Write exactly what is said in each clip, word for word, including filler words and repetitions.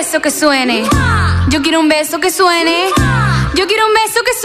beso que suene. Yo quiero un beso que suene. Yo quiero un beso que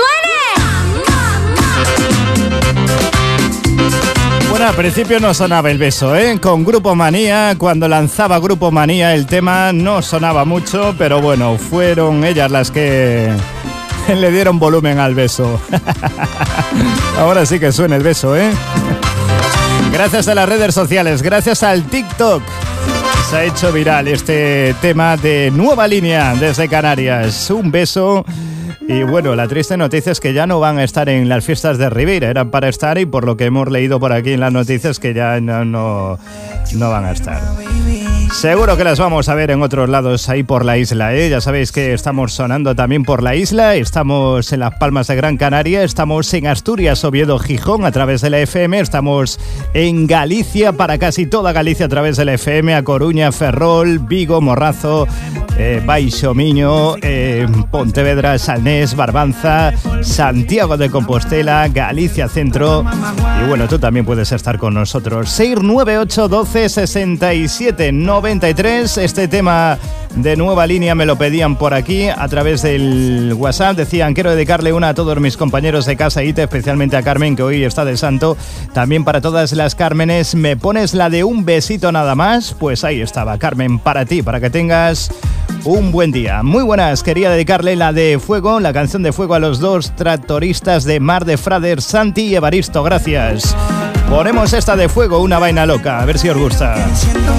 suene. Bueno, al principio no sonaba el beso, ¿eh? Con Grupo Manía, cuando lanzaba Grupo Manía el tema no sonaba mucho, pero bueno, fueron ellas las que le dieron volumen al beso. Ahora sí que suena el beso, ¿eh? Gracias a las redes sociales, gracias al TikTok, se ha hecho viral este tema de Nueva Línea desde Canarias. Un beso. Y bueno, la triste noticia es que ya no van a estar en las fiestas de Ribeira. Eran para estar y por lo que hemos leído por aquí en las noticias que ya no, no, no van a estar. Seguro que las vamos a ver en otros lados ahí por la isla, ¿eh? Ya sabéis que estamos sonando también por la isla. Estamos en Las Palmas de Gran Canaria, estamos en Asturias, Oviedo, Gijón a través de la F M. Estamos en Galicia, para casi toda Galicia a través de la F M. A Coruña, Ferrol, Vigo, Morrazo, eh, Baixo Miño, eh, Pontevedra, Salnés, Barbanza, Santiago de Compostela, Galicia Centro. Y bueno, tú también puedes estar con nosotros. seis nueve ocho doce sesenta y siete noventa y tres. Este tema de Nueva Línea me lo pedían por aquí a través del WhatsApp. Decían, quiero dedicarle una a todos mis compañeros de casa I T E, especialmente a Carmen, que hoy está de santo. También para todas las Cármenes. ¿Me pones la de un besito nada más? Pues ahí estaba, Carmen, para ti, para que tengas un buen día. Muy buenas, quería dedicarle la de Fuego, la canción de Fuego, a los dos tractoristas de Mar de Frader, Santi y Evaristo. Gracias. Ponemos esta de Fuego, una vaina loca, a ver si os gusta.